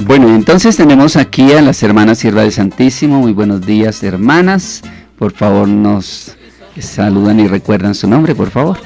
Bueno, entonces tenemos aquí a las hermanas Sierva del Santísimo. Muy buenos días, hermanas. Por favor, nos saludan y recuerdan su nombre, por favor.